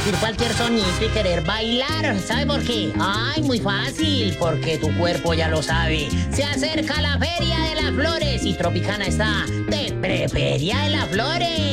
decir cualquier sonito y querer bailar. ¿Sabe por qué? Ay, muy fácil, porque tu cuerpo ya lo sabe. Se acerca la Feria de las Flores y Tropicana está de Preferia de las Flores.